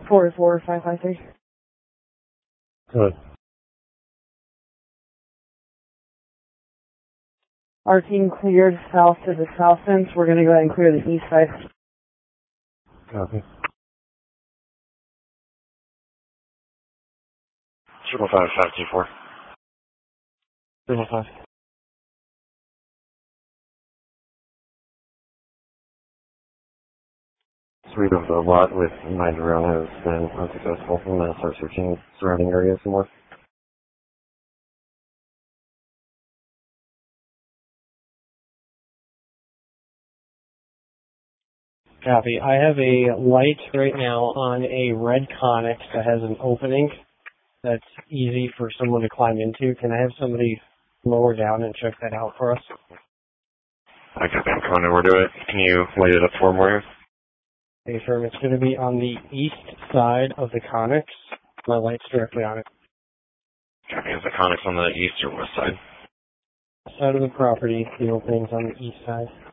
44553. Good. Our team cleared south to the south fence. We're going to go ahead and clear the east side. Copy. 55524. 5. Sweep of the lot with my drone has been unsuccessful. I'm going to start searching surrounding areas some more. Copy. I have a light right now on a red Connex that has an opening that's easy for someone to climb into. Can I have somebody lower down and check that out for us? I got that coming over to it. Can you light it up for me? Okay, sure. It's going to be on the east side of the Connex. My light's directly on it. Copy. Is the Connex on the east or west side? Side of the property. The opening's on the east side.